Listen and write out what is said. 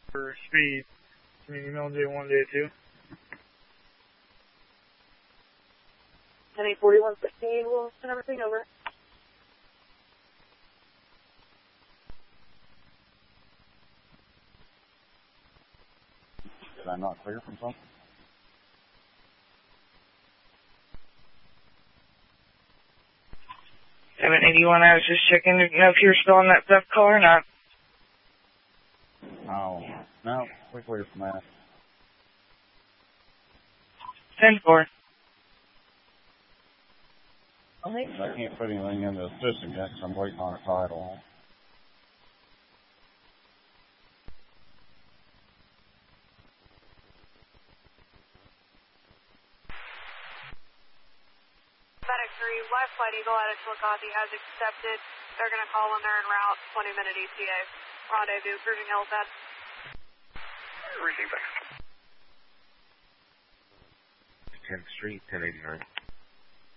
For speed, can you email J1, J2? 10-841-15, we'll send everything over. Did I not clear from something? Seven 81, I was just checking to know if you're still on that theft call or not. Oh, no, we're clear from that. 10-4. I can't put anything in the system yet because I'm waiting on a title. Medic 3, West Flight Eagle at Chillicothe has accepted. They're going to call when they're en route, 20-minute ETA. Rendezvous, cruising helipad. Receiving. 10th Street, 1089.